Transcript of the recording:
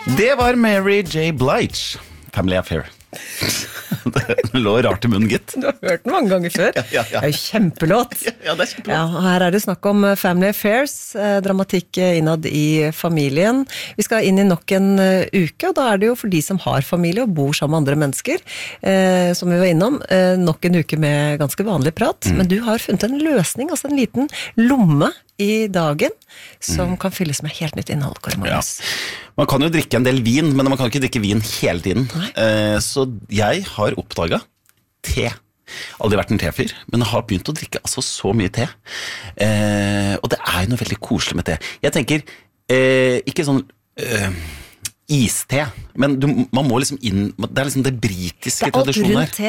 Det var Mary J. Blige, Family Affair. Det lå rart I munnen, gitt. Du har hørt den mange ganger før. Ja. Det jo kjempelåt. Ja, det kjempelåt. Ja, her det snakk om Family Affairs, dramatikk innad I familien. Vi skal inn I nok en uke, og da det jo for de som har familie og bor sammen med andre mennesker, som vi var innom, nok en uke med ganske vanlig prat. Men du har funnet en løsning, altså en liten lomme I dagen, som kan fylles med helt nytt innhold, Kåre Magnus. Ja. Man kan jo drikke en del vin, men man kan ikke drikke vin hele tiden. Så jeg har oppdaget te. Aldri vært en tefyr, men jeg har begynt å drikke altså så mye te. Og det jo noe veldig koselig med te. Jeg tenker, ikke sånn iste, men man må liksom inn, det liksom det britiske tradisjonen her.